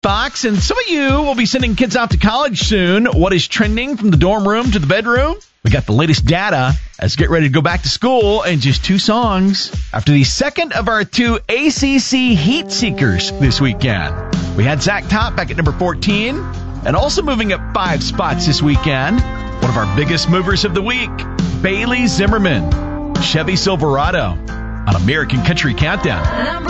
box, and some of you will be sending kids off to college soon. What is trending from the dorm room to the bedroom? We got the latest data as we get ready to go back to school, and just 2 songs after the second of our 2 ACC Heat Seekers this weekend. We had Zach Top back at number 14, and also moving up 5 spots this weekend, one of our biggest movers of the week, Bailey Zimmerman, Chevy Silverado on American Country Countdown.